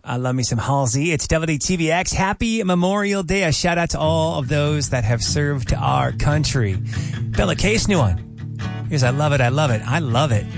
I love me some Halsey. It's WTVX. Happy Memorial Day. A shout out to all of those that have served our country. Bella Case, new one. Here's I love it. I love it. I love it.